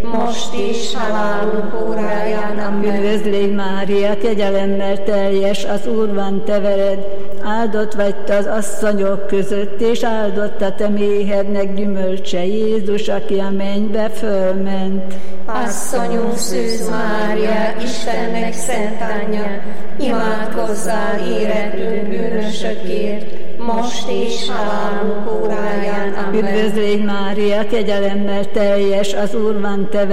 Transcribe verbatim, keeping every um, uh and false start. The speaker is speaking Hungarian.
most is halálunk óráján. Amen. Üdvözlégy Mária, kegyelemmel teljes, az Úr van te veled, áldott vagy te az asszonyok között, és áldott a te méhednek gyümölcse, Jézus, aki a mennybe fölment. Asszonyunk Szűz Mária, Istennek szent anyja, imádkozzál érettünk bűnösökért, most is halálunk óráján. Amen. Üdvözlégy Mária, kegyelemmel teljes, az Úr van te